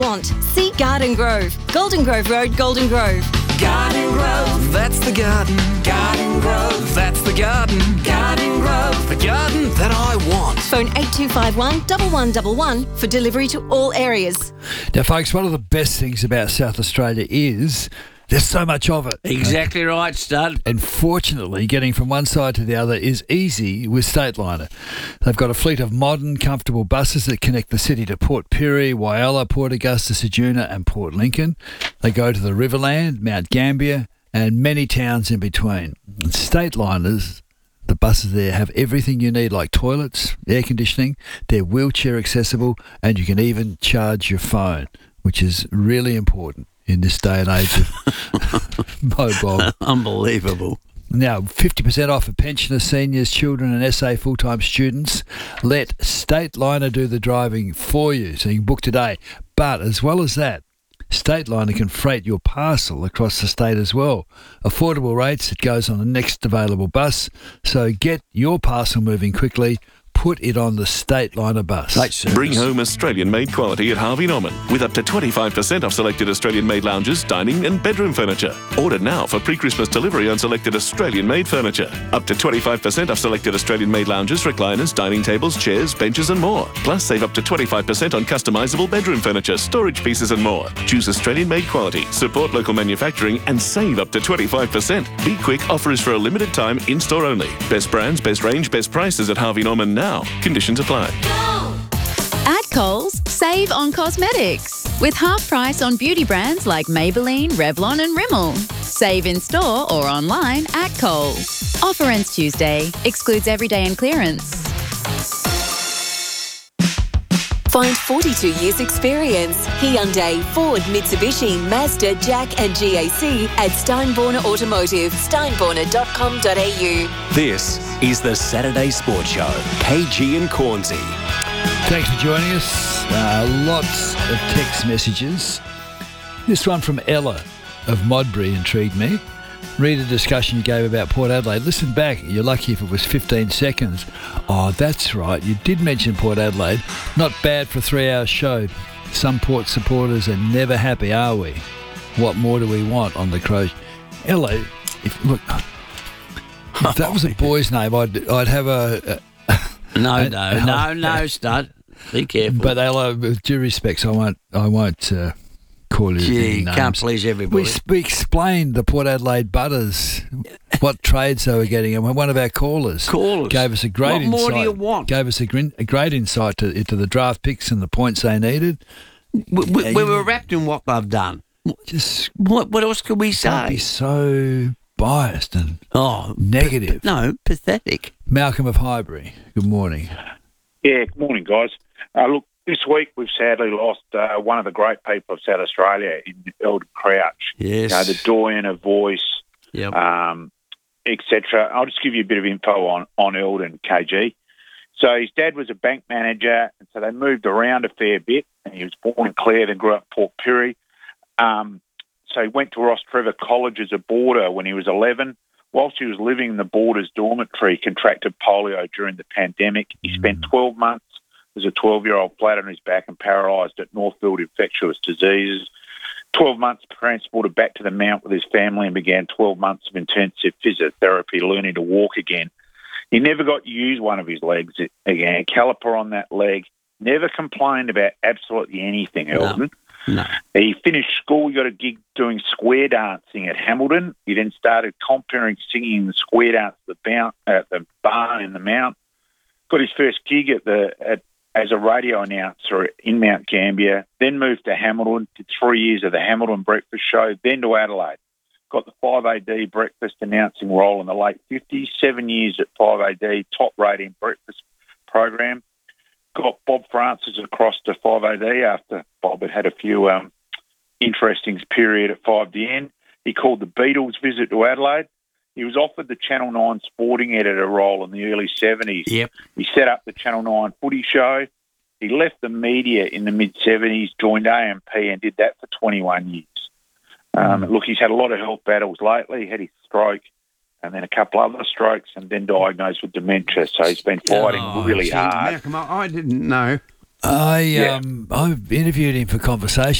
Want. See Garden Grove. Golden Grove Road, Golden Grove. Garden Grove, that's the garden. Garden Grove, that's the garden. Garden Grove, the garden that I want. Phone 8251 1111 for delivery to all areas. Now, folks, one of the best things about South Australia is there's so much of it. Exactly right, Stud. And fortunately, getting from one side to the other is easy with Stateliner. They've got a fleet of modern, comfortable buses that connect the city to Port Pirie, Whyalla, Port Augusta, Ceduna and Port Lincoln. They go to the Riverland, Mount Gambier and many towns in between. And Stateliners, the buses there have everything you need, like toilets, air conditioning, they're wheelchair accessible, and you can even charge your phone, which is really important in this day and age of mobile. Unbelievable. Now, 50% off for pensioners, seniors, children and SA full-time students. Let Stateliner do the driving for you, so you can book today. But as well as that, Stateliner can freight your parcel across the state as well. Affordable rates, it goes on the next available bus. So get your parcel moving quickly. Put it on the Stateliner bus. Bring home Australian-made quality at Harvey Norman with up to 25% off selected Australian-made lounges, dining and bedroom furniture. Order now for pre-Christmas delivery on selected Australian-made furniture. Up to 25% off selected Australian-made lounges, recliners, dining tables, chairs, benches and more. Plus, save up to 25% on customisable bedroom furniture, storage pieces and more. Choose Australian-made quality, support local manufacturing and save up to 25%. Be quick, offer is for a limited time, in-store only. Best brands, best range, best prices at Harvey Norman now. Conditions apply. At Coles, save on cosmetics with half price on beauty brands like Maybelline, Revlon and Rimmel. Save in store or online at Coles. Offer ends Tuesday. Excludes everyday and clearance. Find 42 years experience. Hyundai, Ford, Mitsubishi, Mazda, Jack and GAC at Steinborner Automotive. Steinborner.com.au. This is the Saturday Sports Show. KG and Cornsey. Thanks for joining us. Lots of text messages. This one from Ella of Modbury intrigued me. Read a discussion you gave about Port Adelaide. Listen back. You're lucky if it was 15 seconds. Oh, that's right. You did mention Port Adelaide. Not bad for a 3-hour show. Some Port supporters are never happy, are we? What more do we want on the Crows? Ella, if that was a boy's name, I'd have a... No, Stud. Be careful. But Ella, with due respects, I won't call you Gee, names. can't please everybody. We explained the Port Adelaide Butters, what trades they were getting, and one of our callers gave us a great insight. What more do you want? Gave us a great insight into the draft picks and the points they needed. We were wrapped in what they've done. Just what else could we say? Don't be so biased and negative. No, pathetic. Malcolm of Highbury, good morning. Yeah, good morning, guys. Look, this week we've sadly lost one of the great people of South Australia in Eldon Crouch. Yes. The doyen of voice, Yep. etc. I'll just give you a bit of info on Eldon, KG. So his dad was a bank manager, and so they moved around a fair bit, and he was born in Clare, then grew up in Port Pirie. So he went to Ross Trevor College as a boarder when he was 11. Whilst he was living in the boarders' dormitory, he contracted polio during the pandemic. He spent 12 months as a 12-year-old flat on his back and paralysed at Northfield Infectious Diseases. 12 months transported back to the Mount with his family and began 12 months of intensive physiotherapy, learning to walk again. He never got to use one of his legs again. Caliper on that leg. Never complained about absolutely anything, Eldon. No. He finished school. He got a gig doing square dancing at Hamilton. He then started comparing singing the square dance at the barn in the Mount. Got his first gig as a radio announcer in Mount Gambier. Then moved to Hamilton. Did 3 years of the Hamilton Breakfast Show. Then to Adelaide. Got the 5AD breakfast announcing role in the late 50s. 7 years at 5AD, top rating breakfast program. Got Bob Francis across to 5AD after Bob had a few interesting period at 5DN. He called the Beatles' visit to Adelaide. He was offered the Channel 9 sporting editor role in the early 70s. Yep. He set up the Channel 9 footy show. He left the media in the mid-70s, joined AMP and did that for 21 years. Look, he's had a lot of health battles lately. He had his stroke and then a couple other strokes and then diagnosed with dementia. So he's been fighting really hard. Malcolm, I didn't know. I interviewed him for Conversation